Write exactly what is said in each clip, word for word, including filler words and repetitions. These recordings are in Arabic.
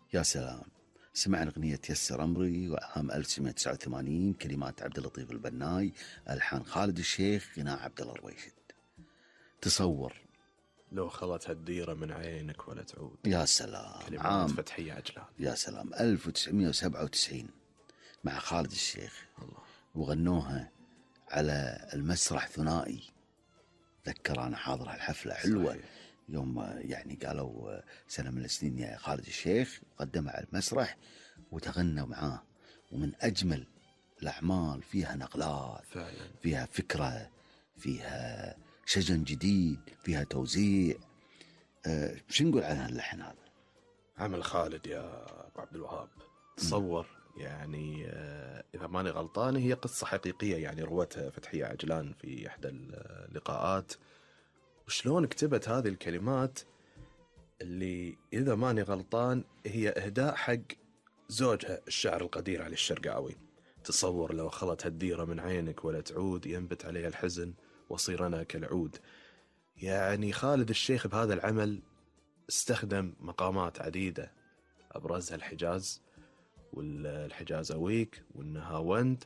يا سلام. سمعنا أغنية يسر أمري وعام ألف وتسعمائة وتسعة وثمانين، كلمات عبد اللطيف البناي، ألحان خالد الشيخ، غناء عبد الله الرويشد. تصور لو خلت هالديرة من عينك ولا تعود. يا سلام. كلمات عام فتحية عجلان. يا سلام ألف وتسعمائة وسبعة وتسعين مع خالد الشيخ. الله. وغنوها على المسرح ثنائي. ذكر أنا حاضر هالحفلة حلوة. صحيح. يوم يعني قالوا سنة من السنين يا خالد الشيخ، قدمها على المسرح وتغنوا معاه. ومن أجمل الأعمال، فيها نقلات فعلا. فيها فكرة، فيها شجن جديد، فيها توزيع. أه شو نقول عن هاللحن هذا؟ عمل خالد يا أبو عبد الوهاب. تصور يعني آه إذا ماني غلطان هي قصة حقيقية يعني روتها فتحية عجلان في إحدى اللقاءات. وشلون كتبت هذه الكلمات اللي إذا ماني غلطان هي إهداء حق زوجها الشاعر القدير علي الشرقاوي. تصور لو خلت هالديرة من عينك ولا تعود، ينبت عليها الحزن وصير أنا كالعود. يعني خالد الشيخ بهذا العمل استخدم مقامات عديدة، أبرزها الحجاز والحجازويك والنهاوند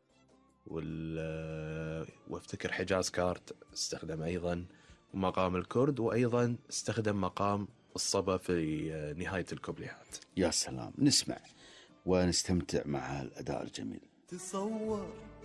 وال... وافتكر حجاز كارت استخدم أيضا، ومقام الكرد، وأيضا استخدم مقام الصبا في نهاية الكوبليهات. يا سلام. نسمع ونستمتع مع الأداء الجميل. تصور